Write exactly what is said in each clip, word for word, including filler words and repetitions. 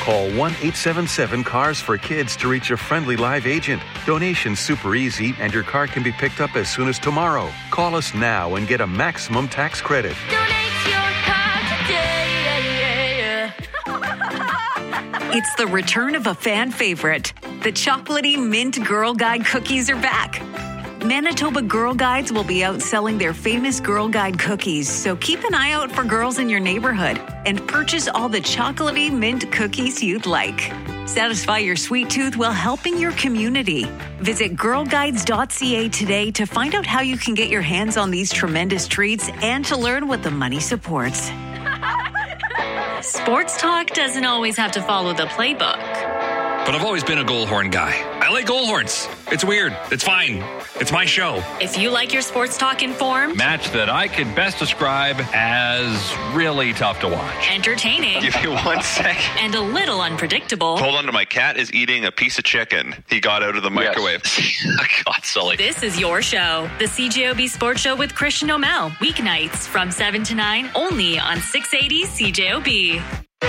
Call one eight seven seven cars for kids to reach a friendly live agent. Donation's super easy, and your car can be picked up as soon as tomorrow. Call us now and get a maximum tax credit. Donate your car today. It's the return of a fan favorite. The chocolatey mint Girl Guide cookies are back. Manitoba Girl Guides will be out selling their famous Girl Guide cookies, so keep an eye out for girls in your neighborhood and purchase all the chocolatey mint cookies you'd like. Satisfy your sweet tooth while helping your community. Visit girl guides dot c a today to find out how you can get your hands on these tremendous treats and to learn what the money supports. Sports talk doesn't always have to follow the playbook. But I've always been a Goalhorn guy. I like Goalhorns. It's weird. It's fine. It's my show. If you like your sports talk informed, match that I could best describe as really tough to watch. Entertaining. Give you one sec. And a little unpredictable. Hold on to my cat is eating a piece of chicken he got out of the microwave. Yes. God, Sully. This is your show. The C J O B Sports Show with Christian O'Mell. Weeknights from seven to nine only on six eighty C J O B.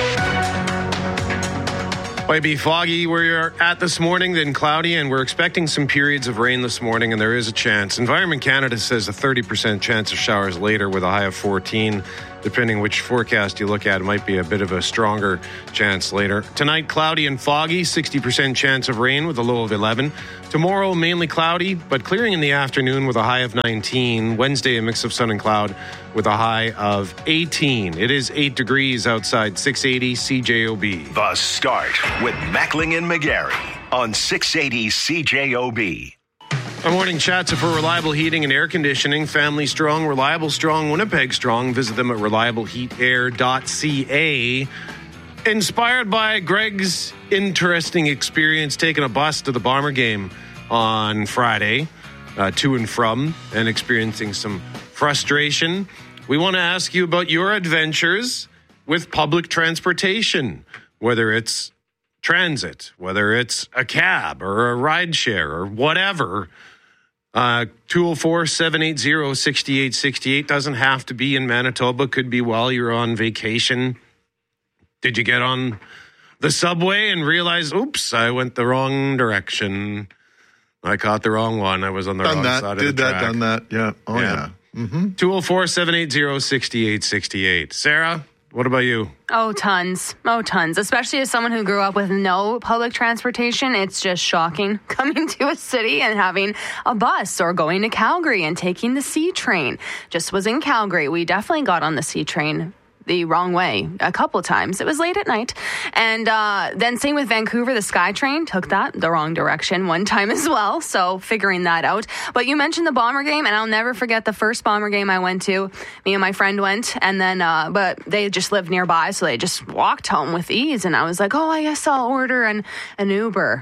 Might be foggy where you're at this morning, then cloudy, and we're expecting some periods of rain this morning, and there is a chance. Environment Canada says a thirty percent chance of showers later with a high of fourteen. Depending which forecast you look at, it might be a bit of a stronger chance later. Tonight, cloudy and foggy, sixty percent chance of rain with a low of eleven. Tomorrow, mainly cloudy, but clearing in the afternoon with a high of nineteen. Wednesday, a mix of sun and cloud with a high of eighteen. It is eight degrees outside six eighty C J O B. The Start with Mackling and McGarry on six eighty C J O B. Our morning chats are for Reliable Heating and Air Conditioning. Family strong, reliable strong, Winnipeg strong. Visit them at reliable heat air dot c a. Inspired by Greg's interesting experience taking a bus to the Bomber game on Friday, uh, to and from, and experiencing some frustration, we want to ask you about your adventures with public transportation, whether it's transit, whether it's a cab or a ride share or whatever. Uh, two oh four, seven eight zero, six eight six eight doesn't have to be in Manitoba. Could be while you're on vacation. Did you get on the subway and realize, oops, I went the wrong direction. I caught the wrong one. I was on the done wrong that, side did of the that, track. Done that, yeah. Oh, yeah. yeah. Mm-hmm. two oh four, seven eight zero, six eight six eight. Sarah, what about you? Oh, tons. Oh, tons. Especially as someone who grew up with no public transportation, it's just shocking coming to a city and having a bus or going to Calgary and taking the C train. Just was in Calgary. We definitely got on the C train the wrong way a couple times. It was late at night. And uh, then same with Vancouver, the SkyTrain took that the wrong direction one time as well. So figuring that out. But you mentioned the Bomber game, and I'll never forget the first Bomber game I went to. Me and my friend went, and then, uh, but they just lived nearby, so they just walked home with ease. And I was like, oh, I guess I'll order an, an Uber.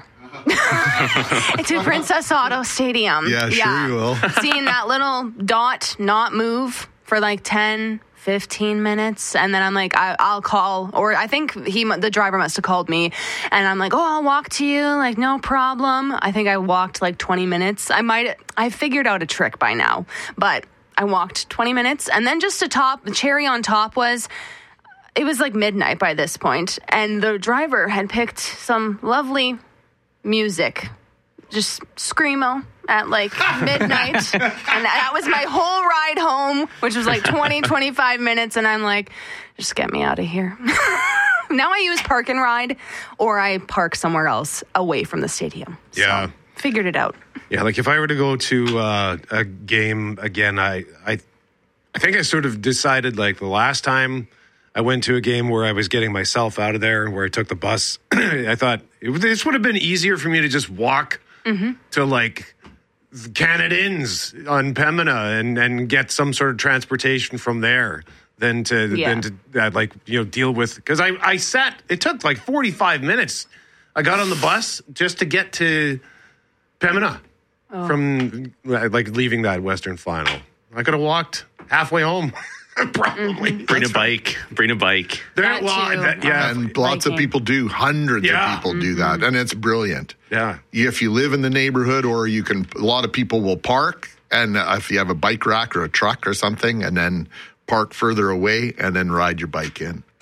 to Princess Auto Stadium. Yeah, sure yeah. you will. Seeing that little dot not move for like ten, fifteen minutes, and then I'm like, I, I'll call, or I think he, the driver must have called me, and I'm like, oh, I'll walk to you, like, no problem. I think I walked like twenty minutes. I might, I figured out a trick by now, but I walked twenty minutes, and then just to top, the cherry on top was, it was like midnight by this point, and the driver had picked some lovely music, just screamo at like midnight, and that was my whole ride home, which was like twenty, twenty-five minutes, and I'm like, just get me out of here. Now I use park and ride, or I park somewhere else away from the stadium. So, yeah. Figured it out. Yeah, like if I were to go to uh, a game again, I, I I think I sort of decided like the last time I went to a game where I was getting myself out of there, where I took the bus, I thought it, this would have been easier for me to just walk mm-hmm. to like Canada Inns on Pembina and, and get some sort of transportation from there than to yeah. than to uh, like you know deal with, because I, I sat, it took like forty-five minutes. I got on the bus just to get to Pembina oh. from like leaving that Western Final. I could have walked halfway home. Probably. Mm-hmm. Bring a bike. Bring a bike. There, well, that, yeah. And lots Biking. of people do. Hundreds yeah. of people mm-hmm. do that. And it's brilliant. Yeah. If you live in the neighborhood, or you can, a lot of people will park. And if you have a bike rack or a truck or something, and then park further away and then ride your bike in.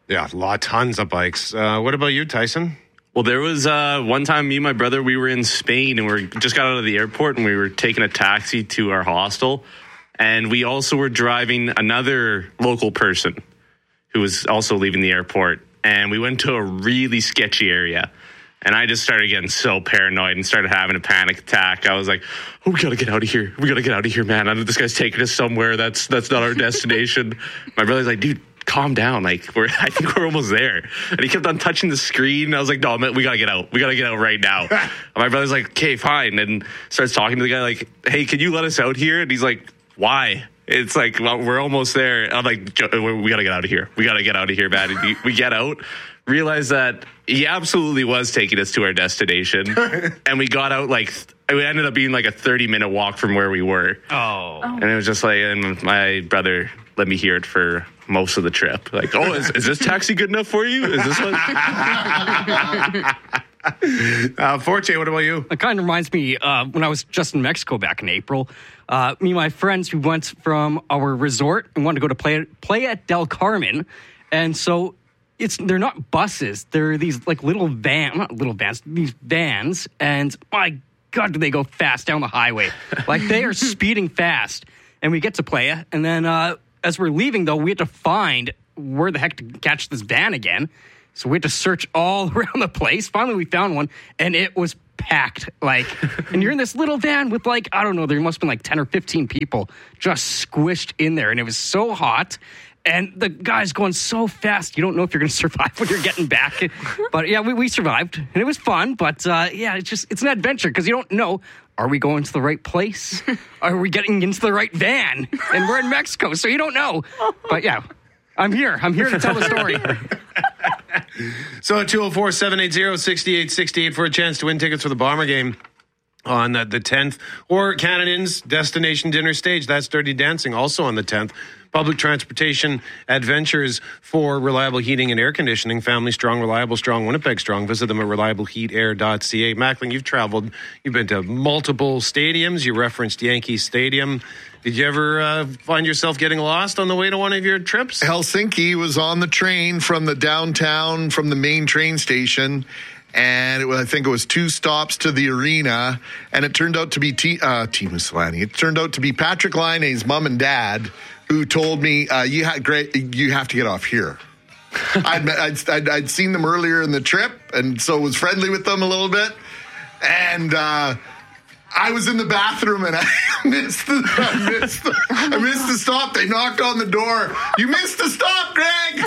Yeah, a lot, tons of bikes. Uh, what about you, Tyson? Well, there was uh, one time me and my brother, we were in Spain and we just got out of the airport and we were taking a taxi to our hostel. And we also were driving another local person who was also leaving the airport. And we went to a really sketchy area. And I just started getting so paranoid and started having a panic attack. I was like, oh, we got to get out of here. We got to get out of here, man. I know this guy's taking us somewhere. That's that's not our destination. My brother's like, dude, calm down. Like, we're I think we're almost there. And he kept on touching the screen. I was like, no, man, we got to get out. We got to get out right now. And my brother's like, okay, fine. And starts talking to the guy like, hey, can you let us out here? And he's like, why? It's like, well, we're almost there. I'm like, we got to get out of here. We got to get out of here, man. And we get out, realize that he absolutely was taking us to our destination. And we got out like, it ended up being like a thirty minute walk from where we were. Oh. And it was just like, and my brother let me hear it for most of the trip. Like, oh, is, is this taxi good enough for you? Is this what? uh, Forte, what about you? It kind of reminds me uh, when I was just in Mexico back in April. Uh, me and my friends, we went from our resort and wanted to go to Playa, Playa del Carmen. And so it's they're not buses. They're these like little van, not little vans, these vans. And my God, do they go fast down the highway. Like they are speeding fast. And we get to Playa. And then uh, as we're leaving, though, we had to find where the heck to catch this van again. So we had to search all around the place. Finally, we found one, and it was packed. Like, and you're in this little van with like, I don't know, there must have been like ten or fifteen people just squished in there. And it was so hot. And the guy's going so fast, you don't know if you're going to survive when you're getting back. But yeah, we, we survived, and it was fun. But uh, yeah, it's just, it's an adventure because you don't know, are we going to the right place? Are we getting into the right van? And we're in Mexico, so you don't know. But yeah, I'm here. I'm here to tell the story. So two oh four, seven eight zero, six eight six eight for a chance to win tickets for the Bomber game on uh, the tenth, or Canadians Destination Dinner Stage. That's Dirty Dancing, also on the tenth. Public transportation adventures for reliable heating and air conditioning. Family strong, reliable strong, Winnipeg strong. Visit them at reliable heat air dot c a. Mackling, you've traveled. You've been to multiple stadiums. You referenced Yankee Stadium. Did you ever uh, find yourself getting lost on the way to one of your trips? Helsinki was on the train from the downtown, from the main train station. And it was, I think it was two stops to the arena. And it turned out to be T, uh, Teemu Selanne. It turned out to be Patrick Laine's mom and dad, who told me, uh, you, ha- great, you have to get off here. I'd, I'd, I'd, I'd seen them earlier in the trip, and so was friendly with them a little bit. And uh, I was in the bathroom, and I missed the, I missed the, I missed the stop. They knocked on the door. You missed the stop, Greg!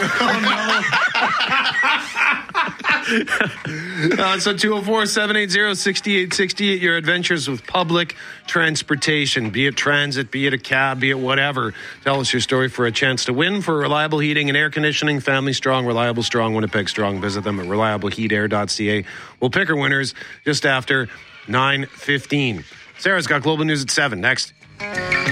Oh, no. uh, so two oh four, seven eight zero, six eight six eight, your adventures with public transportation, be it transit, be it a cab, be it whatever. Tell us your story for a chance to win for reliable heating and air conditioning. Family strong, reliable strong, Winnipeg strong. Visit them at reliable heat air dot c a. We'll pick our winners just after nine fifteen. Sarah's got Global News at seven. Next.